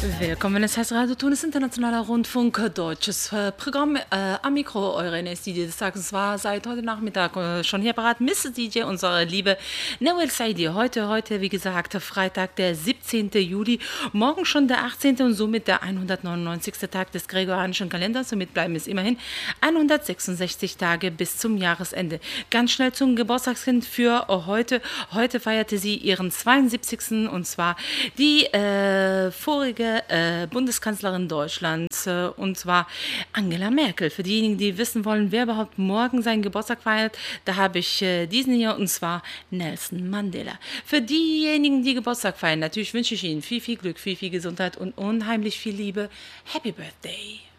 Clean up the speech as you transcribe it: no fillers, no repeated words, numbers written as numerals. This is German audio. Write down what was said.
Willkommen, es heißt Radio Tunis Internationaler Rundfunk, deutsches Programm am Mikro, eure NS-DJ des Tages war seit heute Nachmittag schon hier parat, Mrs. DJ, unsere liebe Nawel Saidi. Heute, wie gesagt, Freitag, der 17. Juli, morgen schon der 18. und somit der 199. Tag des gregorianischen Kalenders. Somit bleiben es immerhin 166 Tage bis zum Jahresende. Ganz schnell zum Geburtstagskind für heute. Heute feierte sie ihren 72. und zwar die vorige Bundeskanzlerin Deutschlands, und zwar Angela Merkel. Für diejenigen, die wissen wollen, wer überhaupt morgen seinen Geburtstag feiert, da habe ich diesen hier, und zwar Nelson Mandela. Für diejenigen, die Geburtstag feiern, natürlich wünsche ich Ihnen viel, viel Glück, viel, viel Gesundheit und unheimlich viel Liebe. Happy Birthday!